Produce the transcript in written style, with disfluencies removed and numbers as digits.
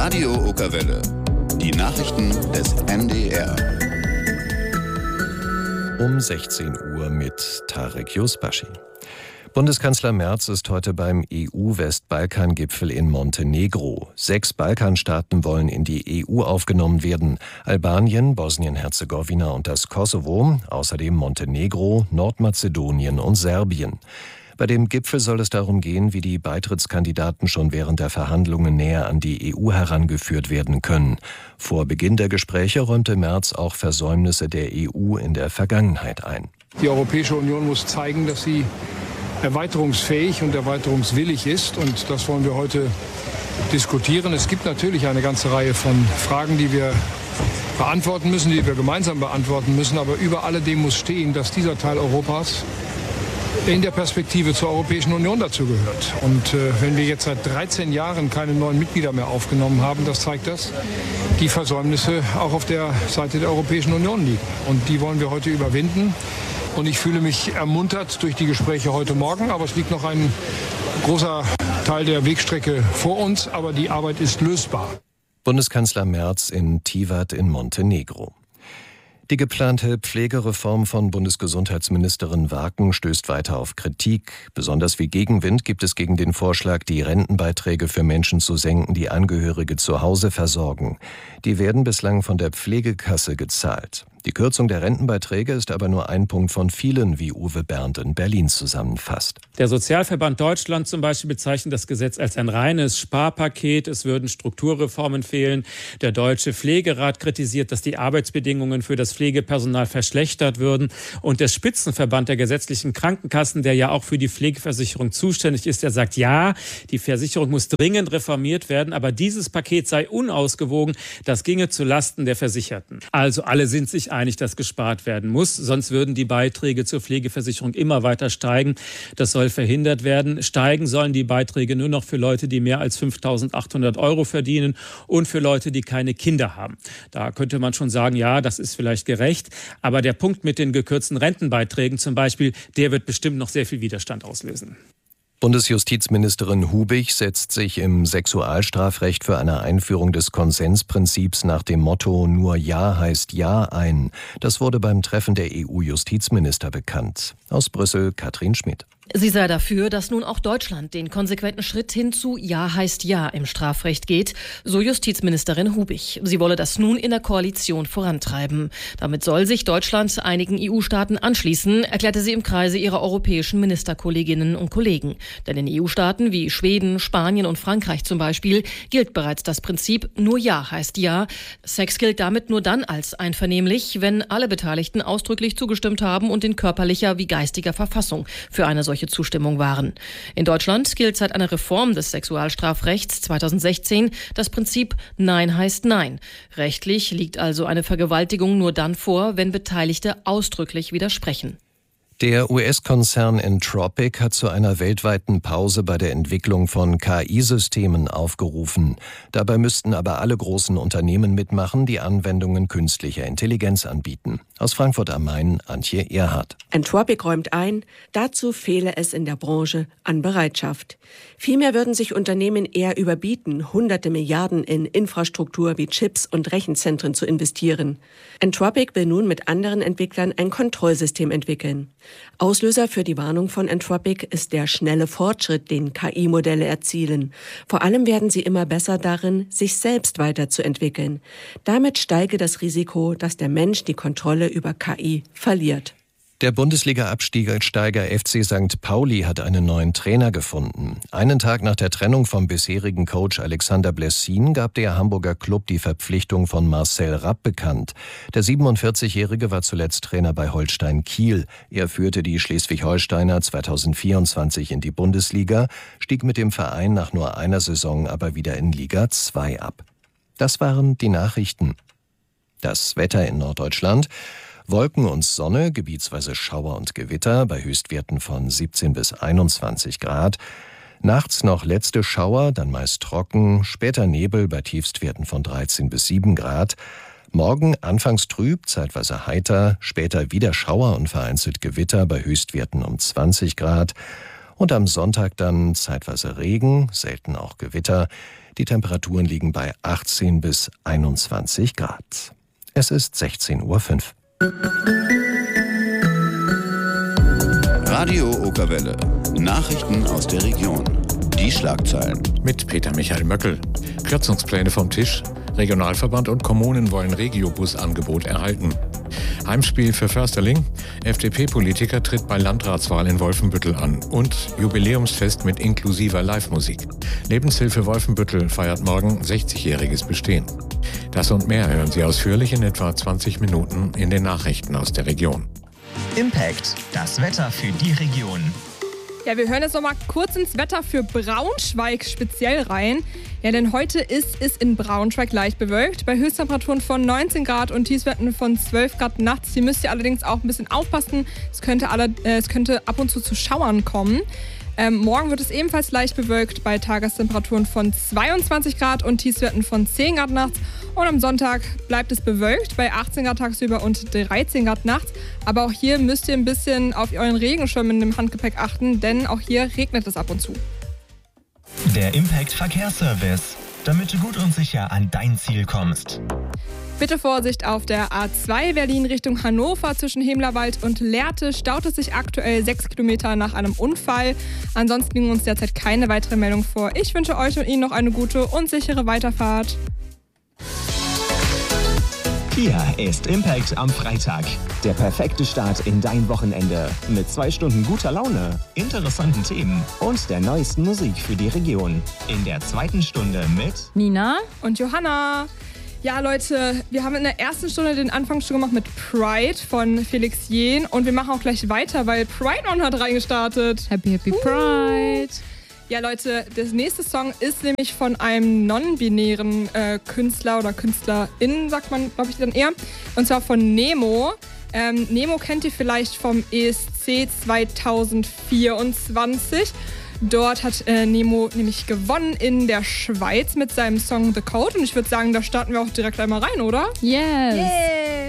Radio Okerwelle. Die Nachrichten des NDR. Um 16 Uhr mit Tarek Yusbashi. Bundeskanzler Merz ist heute beim EU-Westbalkan-Gipfel in Montenegro. 6 Balkanstaaten wollen in die EU aufgenommen werden. Albanien, Bosnien-Herzegowina und das Kosovo, außerdem Montenegro, Nordmazedonien und Serbien. Bei dem Gipfel soll es darum gehen, wie die Beitrittskandidaten schon während der Verhandlungen näher an die EU herangeführt werden können. Vor Beginn der Gespräche räumte Merz auch Versäumnisse der EU in der Vergangenheit ein. Die Europäische Union muss zeigen, dass sie erweiterungsfähig und erweiterungswillig ist. Und das wollen wir heute diskutieren. Es gibt natürlich eine ganze Reihe von Fragen, die wir beantworten müssen, die wir gemeinsam beantworten müssen. Aber über alledem muss stehen, dass dieser Teil Europas in der Perspektive zur Europäischen Union dazu gehört. Und wenn wir jetzt seit 13 Jahren keine neuen Mitglieder mehr aufgenommen haben, das zeigt, dass die Versäumnisse auch auf der Seite der Europäischen Union liegen. Und die wollen wir heute überwinden. Und ich fühle mich ermuntert durch die Gespräche heute Morgen. Aber es liegt noch ein großer Teil der Wegstrecke vor uns. Aber die Arbeit ist lösbar. Bundeskanzler Merz in Tivat in Montenegro. Die geplante Pflegereform von Bundesgesundheitsministerin Waken stößt weiter auf Kritik. Besonders viel Gegenwind gibt es gegen den Vorschlag, die Rentenbeiträge für Menschen zu senken, die Angehörige zu Hause versorgen. Die werden bislang von der Pflegekasse gezahlt. Die Kürzung der Rentenbeiträge ist aber nur ein Punkt von vielen, wie Uwe Berndt in Berlin zusammenfasst. Der Sozialverband Deutschland zum Beispiel bezeichnet das Gesetz als ein reines Sparpaket. Es würden Strukturreformen fehlen. Der Deutsche Pflegerat kritisiert, dass die Arbeitsbedingungen für das Pflegepersonal verschlechtert würden. Und der Spitzenverband der gesetzlichen Krankenkassen, der ja auch für die Pflegeversicherung zuständig ist, der sagt, ja, die Versicherung muss dringend reformiert werden, aber dieses Paket sei unausgewogen. Das ginge zu Lasten der Versicherten. Also alle sind sich einig, dass gespart werden muss. Sonst würden die Beiträge zur Pflegeversicherung immer weiter steigen. Das soll verhindert werden. Steigen sollen die Beiträge nur noch für Leute, die mehr als 5.800 € verdienen und für Leute, die keine Kinder haben. Da könnte man schon sagen, ja, das ist vielleicht gerecht. Aber der Punkt mit den gekürzten Rentenbeiträgen zum Beispiel, der wird bestimmt noch sehr viel Widerstand auslösen. Bundesjustizministerin Hubig setzt sich im Sexualstrafrecht für eine Einführung des Konsensprinzips nach dem Motto »Nur Ja heißt Ja« ein. Das wurde beim Treffen der EU-Justizminister bekannt. Aus Brüssel Katrin Schmidt. Sie sei dafür, dass nun auch Deutschland den konsequenten Schritt hin zu Ja heißt Ja im Strafrecht geht, so Justizministerin Hubig. Sie wolle das nun in der Koalition vorantreiben. Damit soll sich Deutschland einigen EU-Staaten anschließen, erklärte sie im Kreise ihrer europäischen Ministerkolleginnen und Kollegen. Denn in EU-Staaten wie Schweden, Spanien und Frankreich zum Beispiel gilt bereits das Prinzip Nur Ja heißt Ja. Sex gilt damit nur dann als einvernehmlich, wenn alle Beteiligten ausdrücklich zugestimmt haben und in körperlicher wie geistiger Verfassung für eine solche Zustimmung waren. In Deutschland gilt seit einer Reform des Sexualstrafrechts 2016 das Prinzip Nein heißt Nein. Rechtlich liegt also eine Vergewaltigung nur dann vor, wenn Beteiligte ausdrücklich widersprechen. Der US-Konzern Anthropic hat zu einer weltweiten Pause bei der Entwicklung von KI-Systemen aufgerufen. Dabei müssten aber alle großen Unternehmen mitmachen, die Anwendungen künstlicher Intelligenz anbieten. Aus Frankfurt am Main, Antje Erhardt. Anthropic räumt ein, dazu fehle es in der Branche an Bereitschaft. Vielmehr würden sich Unternehmen eher überbieten, hunderte Milliarden in Infrastruktur wie Chips und Rechenzentren zu investieren. Anthropic will nun mit anderen Entwicklern ein Kontrollsystem entwickeln. Auslöser für die Warnung von Anthropic ist der schnelle Fortschritt, den KI-Modelle erzielen. Vor allem werden sie immer besser darin, sich selbst weiterzuentwickeln. Damit steige das Risiko, dass der Mensch die Kontrolle über KI verliert. Der Bundesliga-Absteiger FC St. Pauli hat einen neuen Trainer gefunden. Einen Tag nach der Trennung vom bisherigen Coach Alexander Blessin gab der Hamburger Klub die Verpflichtung von Marcel Rapp bekannt. Der 47-Jährige war zuletzt Trainer bei Holstein Kiel. Er führte die Schleswig-Holsteiner 2024 in die Bundesliga, stieg mit dem Verein nach nur einer Saison aber wieder in Liga 2 ab. Das waren die Nachrichten. Das Wetter in Norddeutschland: Wolken und Sonne, gebietsweise Schauer und Gewitter bei Höchstwerten von 17 bis 21 Grad. Nachts noch letzte Schauer, dann meist trocken, später Nebel bei Tiefstwerten von 13 bis 7 Grad. Morgen anfangs trüb, zeitweise heiter, später wieder Schauer und vereinzelt Gewitter bei Höchstwerten um 20 Grad. Und am Sonntag dann zeitweise Regen, selten auch Gewitter. Die Temperaturen liegen bei 18 bis 21 Grad. Es ist 16:05 Uhr. Radio Okerwelle. Nachrichten aus der Region. Die Schlagzeilen. Mit Peter Michael Möckel. Kürzungspläne vom Tisch. Regionalverband und Kommunen wollen Regiobus-Angebot erhalten. Heimspiel für Försterling. FDP-Politiker tritt bei Landratswahl in Wolfenbüttel an. Und Jubiläumsfest mit inklusiver Live-Musik. Lebenshilfe Wolfenbüttel feiert morgen 60-jähriges Bestehen. Das und mehr hören Sie ausführlich in etwa 20 Minuten in den Nachrichten aus der Region. Impact, das Wetter für die Region. Ja, wir hören jetzt noch mal kurz ins Wetter für Braunschweig speziell rein. Ja, denn heute ist es in Braunschweig leicht bewölkt, bei Höchsttemperaturen von 19 Grad und Tiefstwerten von 12 Grad nachts. Hier müsst ihr allerdings auch ein bisschen aufpassen. Es könnte ab und zu Schauern kommen. Morgen wird es ebenfalls leicht bewölkt bei Tagestemperaturen von 22 Grad und Tiefstwerten von 10 Grad nachts. Und am Sonntag bleibt es bewölkt bei 18 Grad tagsüber und 13 Grad nachts. Aber auch hier müsst ihr ein bisschen auf euren Regenschirm in dem Handgepäck achten, denn auch hier regnet es ab und zu. Der Impact Verkehrsservice, damit du gut und sicher an dein Ziel kommst. Bitte Vorsicht auf der A2 Berlin Richtung Hannover zwischen Hemlerwald und Lehrte. Staut es sich aktuell 6 Kilometer nach einem Unfall. Ansonsten liegen uns derzeit keine weiteren Meldungen vor. Ich wünsche euch und Ihnen noch eine gute und sichere Weiterfahrt. Hier ist Impact am Freitag. Der perfekte Start in dein Wochenende. Mit 2 Stunden guter Laune, interessanten Themen und der neuesten Musik für die Region. In der zweiten Stunde mit Nina und Johanna. Ja, Leute, wir haben in der ersten Stunde den Anfang schon gemacht mit Pride von Felix Jähn. Und wir machen auch gleich weiter, weil Pride On hat reingestartet. Happy Pride. Ja, Leute, der nächste Song ist nämlich von einem non-binären Künstler oder Künstlerin, sagt man, glaube ich, dann eher. Und zwar von Nemo. Nemo kennt ihr vielleicht vom ESC 2024. Dort hat Nemo nämlich gewonnen in der Schweiz mit seinem Song The Code. Und ich würde sagen, da starten wir auch direkt einmal rein, oder? Yes! Yeah.